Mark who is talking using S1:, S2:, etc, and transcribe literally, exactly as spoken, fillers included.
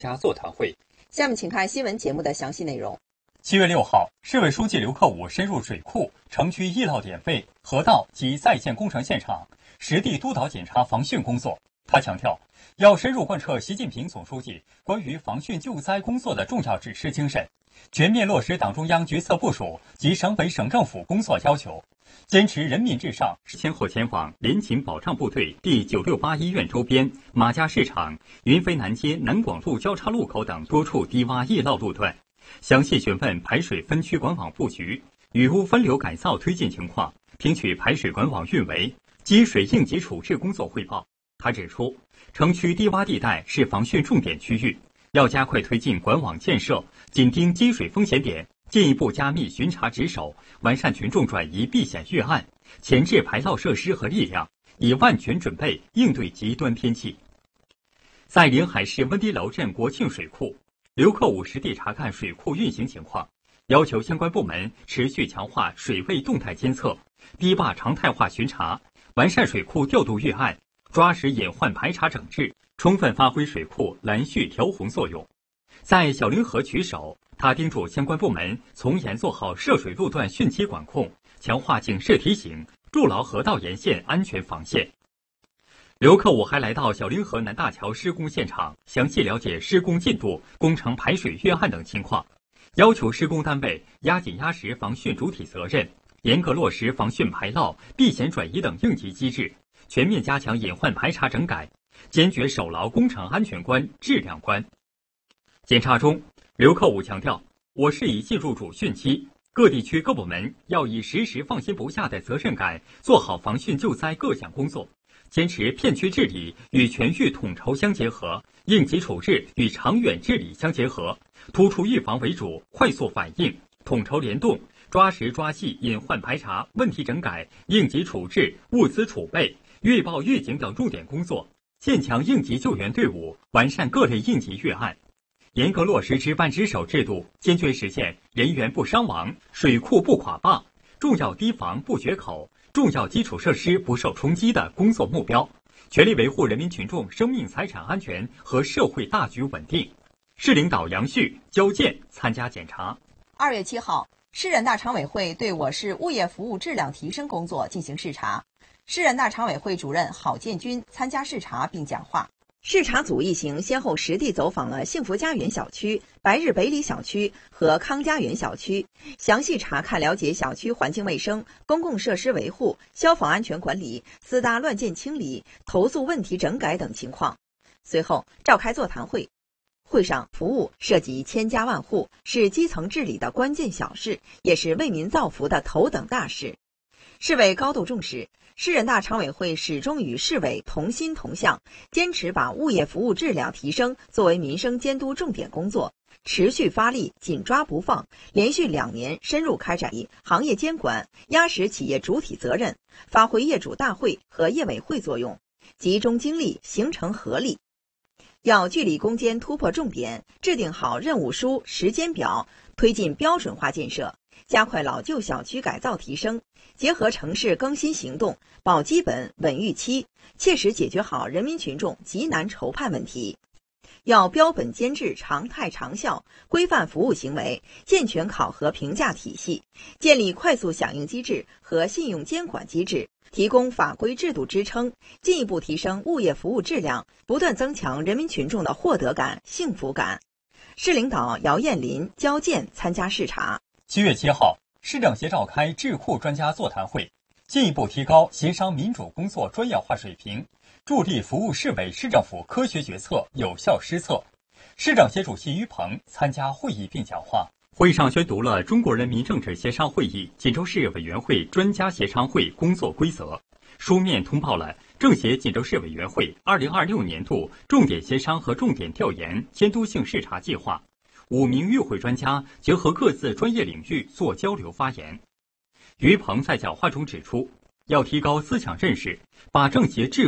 S1: 家座谈会。
S2: 下面请看新闻节目的详细内容。
S3: 七月六号，市委书记刘克武深入水库、城区易涝点位、河道及在建工程现场，实地督导检查防汛工作。他强调，要深入贯彻习近平总书记关于防汛救灾工作的重要指示精神，全面落实党中央决策部署及省委省政府工作要求，坚持人民至上。先后前往联勤保障部队第九六八医院周边、马家市场、云飞南街南广路交叉路口等多处低洼易涝路段，详细询问排水分区管网布局、雨污分流改造推进情况，听取排水管网运维、积水应急处置工作汇报。他指出，城区低洼地带是防汛重点区域，要加快推进管网建设，紧盯积水风险点，进一步加密巡查值守，完善群众转移避险预案，前置排涝设施和力量，以万全准备应对极端天气。在临海市温堤楼镇国庆水库，刘克武实地查看水库运行情况，要求相关部门持续强化水位动态监测，堤坝常态化巡查，完善水库调度预案，抓实隐患排查整治，充分发挥水库拦蓄调洪作用。在小凌河取守，他叮嘱相关部门从严做好涉水路段汛期管控，强化警示提醒，筑牢河道沿线安全防线。刘克武还来到小凌河南大桥施工现场，详细了解施工进度、工程排水预案等情况，要求施工单位压紧压实防汛主体责任，严格落实防汛排涝、避险转移等应急机制，全面加强隐患排查整改，坚决守牢工程安全关、质量关。检查中，刘克武强调，我市已进入主汛期，各地区各部门要以时时放心不下的责任感，做好防汛救灾各项工作，坚持片区治理与全域统筹相结合，应急处置与长远治理相结合，突出预防为主，快速反应，统筹联动，抓实抓细隐患排查、问题整改、应急处置、物资储备、预报预警等重点工作，建强应急救援队伍，完善各类应急预案，严格落实值班值守制度，坚决实现人员不伤亡、水库不垮坝、重要堤防不决口、重要基础设施不受冲击的工作目标，全力维护人民群众生命财产安全和社会大局稳定。市领导杨旭、焦健参加检查。
S2: 二月七号，市人大常委会对我市物业服务质量提升工作进行视察，市人大常委会主任郝建军参加视察并讲话。视察组一行先后实地走访了幸福家园小区、白日北里小区和康家园小区，详细查看了解小区环境卫生、公共设施维护、消防安全管理、私搭乱建清理、投诉问题整改等情况。随后召开座谈会，会上服务涉及千家万户，是基层治理的关键小事，也是为民造福的头等大事。市委高度重视，市人大常委会始终与市委同心同向，坚持把物业服务质量提升作为民生监督重点工作，持续发力，紧抓不放，连续两年深入开展行业监管，压实企业主体责任，发挥业主大会和业委会作用，集中精力形成合力。要据理攻坚突破重点，制定好任务书、时间表，推进标准化建设，加快老旧小区改造提升，结合城市更新行动，保基本稳预期，切实解决好人民群众急难愁盼问题。要标本兼治，常态长效，规范服务行为，健全考核评价体系，建立快速响应机制和信用监管机制，提供法规制度支撑，进一步提升物业服务质量，不断增强人民群众的获得感、幸福感。市领导姚艳林、焦健参加视察。
S3: 七月七号，市政协召开智库专家座谈会，进一步提高协商民主工作专业化水平，助力服务市委市政府科学决策、有效施策。市政协主席于鹏参加会议并讲话。会上宣读了中国人民政治协商会议锦州市委员会专家协商会工作规则，书面通报了政协锦州市委员会二零二六年度重点协商和重点调研监督性视察计划。五名与会专家结合各自专业领域做交流发言。于鹏在讲话中指出，要提高思想认识，把政协治